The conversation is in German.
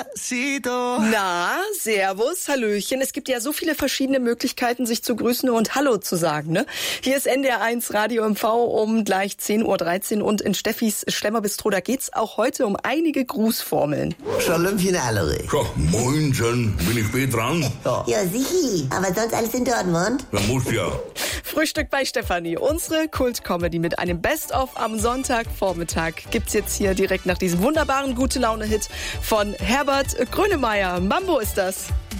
Na, servus, hallöchen. Es gibt ja so viele verschiedene Möglichkeiten, sich zu grüßen und Hallo zu sagen, ne? Hier ist NDR1 Radio MV um gleich 10.13 Uhr und in Steffis Schlemmerbistro, da geht's auch heute um einige Grußformeln. Schalömchen Allery. Ja, moinsen, bin ich spät dran? Ja, sichi, aber sonst alles in Dortmund? Da muss ja. Frühstück bei Stefanie, unsere Kult-Comedy mit einem Best-of am Sonntagvormittag gibt's jetzt hier direkt nach diesem wunderbaren Gute-Laune-Hit von Herbert Grönemeyer. Mambo ist das.